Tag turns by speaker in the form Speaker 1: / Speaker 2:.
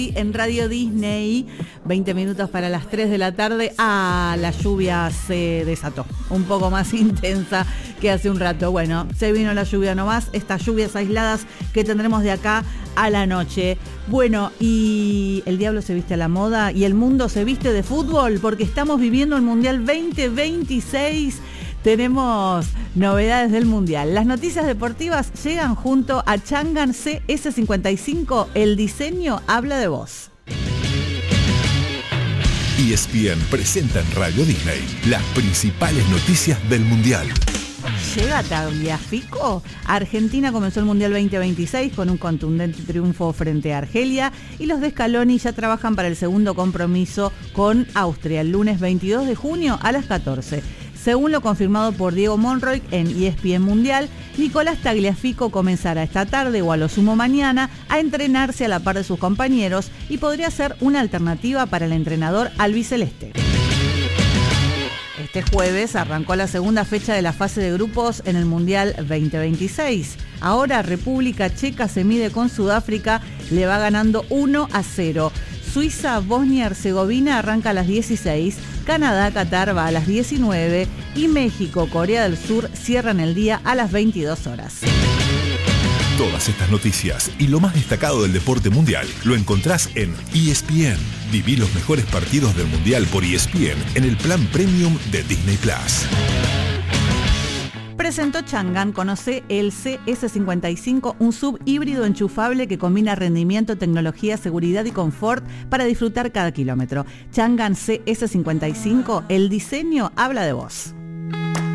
Speaker 1: En Radio Disney, 20 minutos para las 3 de la tarde. La lluvia se desató, un poco más intensa que hace un rato. Bueno, se vino la lluvia nomás, estas lluvias aisladas que tendremos de acá a la noche. Bueno, y el diablo se viste a la moda y el mundo se viste de fútbol porque estamos viviendo el Mundial 2026. Tenemos novedades del Mundial. Las noticias deportivas llegan junto a Changan CS55. El diseño habla de vos.
Speaker 2: ESPN presenta en Radio Disney las principales noticias del Mundial.
Speaker 1: ¿Llega Tagliafico? Argentina comenzó el Mundial 2026 con un contundente triunfo frente a Argelia y los de Scaloni ya trabajan para el segundo compromiso con Austria el lunes 22 de junio a las 14. Según lo confirmado por Diego Monroy en ESPN Mundial, Nicolás Tagliafico comenzará esta tarde o a lo sumo mañana a entrenarse a la par de sus compañeros y podría ser una alternativa para el entrenador albiceleste. Este jueves arrancó la segunda fecha de la fase de grupos en el Mundial 2026. Ahora República Checa se mide con Sudáfrica, le va ganando 1-0. Suiza, Bosnia y Herzegovina arranca a las 16, Canadá, Qatar va a las 19 y México, Corea del Sur cierran el día a las 22 horas.
Speaker 2: Todas estas noticias y lo más destacado del deporte mundial lo encontrás en ESPN. Viví los mejores partidos del Mundial por ESPN en el plan premium de Disney Plus.
Speaker 1: Presentó Changan, conoce el CS55, un sub híbrido enchufable que combina rendimiento, tecnología, seguridad y confort para disfrutar cada kilómetro. Changan CS55, el diseño habla de vos.